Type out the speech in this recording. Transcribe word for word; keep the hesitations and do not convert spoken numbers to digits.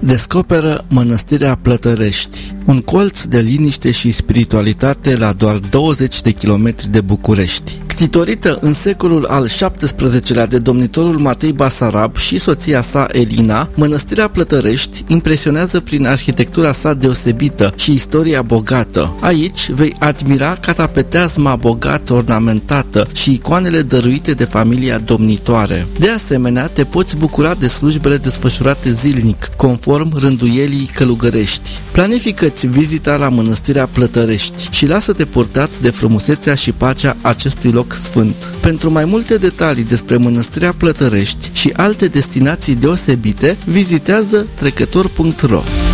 Descoperă Mănăstirea Plătărești, un colț de liniște și spiritualitate la doar douăzeci de kilometri de București. Ctitorită în secolul al șaptesprezecelea de domnitorul Matei Basarab și soția sa Elina, Mănăstirea Plătărești impresionează prin arhitectura sa deosebită și istoria bogată. Aici vei admira catapeteazma bogat ornamentată și icoanele dăruite de familia domnitoare. De asemenea, te poți bucura de slujbele desfășurate zilnic, conform rânduielii călugărești. Planifică-ți vizita la Mănăstirea Plătărești și lasă-te purtat de frumusețea și pacea acestui loc sfânt. Pentru mai multe detalii despre Mănăstirea Plătărești și alte destinații deosebite, vizitează trecător punct ro.